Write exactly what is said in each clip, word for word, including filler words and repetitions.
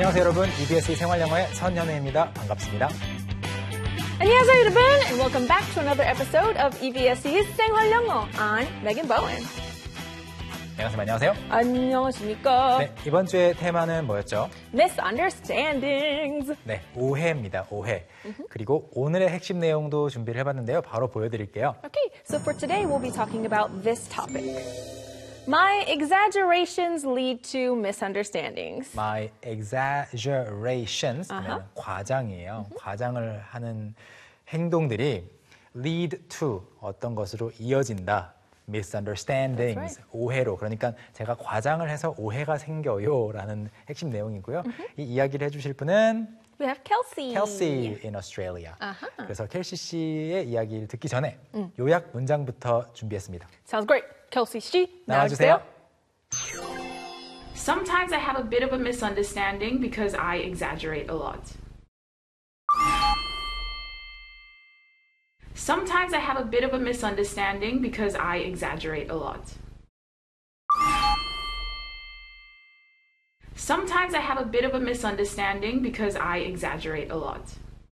안녕하세요 여러분, 이비에스 생활영어의 선현우입니다. 반갑습니다. 안녕하세요 여러분, and welcome back to another episode of 이비에스's 생활영어. I'm Megan Bowen. 네, 선생님 안녕하세요. 안녕하십니까? 네, 이번 주의 테마는 뭐였죠? Misunderstandings. 네, 오해입니다. 오해. 그리고 오늘의 핵심 내용도 준비를 해봤는데요. 바로 보여드릴게요. Okay, so for today we'll be talking about this topic. My exaggerations lead to misunderstandings. My exaggerations, Uh-huh. 과장이에요. 과장을 하는 행동들이 lead to 어떤 것으로 이어진다. misunderstandings, That's right. 오해로. 그러니까 제가 과장을 해서 오해가 생겨요 라는 핵심 내용이고요. 이 이야기를 해주실 분은 We have Kelsey. Kelsey in Australia. 아하. 그래서 켈시 씨의 이야기를 듣기 전에 요약 문장부터 준비했습니다. Sounds great. Kelsey 씨, 나와주세요. Sometimes I have a bit of a misunderstanding because I exaggerate a lot. Sometimes I have a bit of a misunderstanding because I exaggerate a lot. Sometimes I have a bit of a misunderstanding because I exaggerate a lot.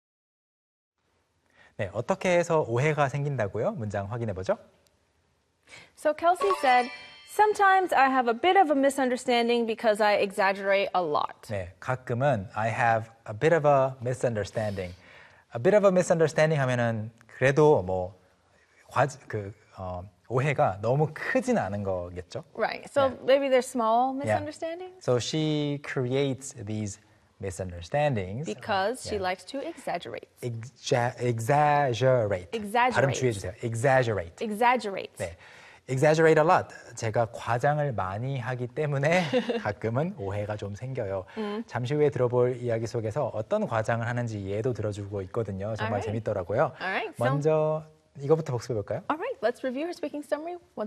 네, 어떻게 해서 오해가 생긴다고요? 문장 확인해 보죠. So Kelsey said, sometimes I have a bit of a misunderstanding because I exaggerate a lot. 네, 가끔은 I have a bit of a misunderstanding. A bit of a misunderstanding 하면은 그래도 뭐 과, 그 어, 오해가 너무 크진 않은 거겠죠? Right. So Yeah. maybe there's small Yeah. misunderstandings So she creates these misunderstandings because she Yeah. likes to exaggerate. Exa- exaggerate. Exaggerate. 발음 주의해 주세요. Exaggerate. Exaggerate. 네. Exaggerate a lot. 제가 과장을 많이 하기 때문에 가끔은 오해가 좀 생겨요. 음. 잠시 후에 들어볼 이야기 속에서 어떤 과장을 하는지 예도 들어주고 있거든요. 정말 Alright. 재밌더라고요. Alright, so- 먼저 이거부터 복습해 볼까요? All right, let's review her speaking summary once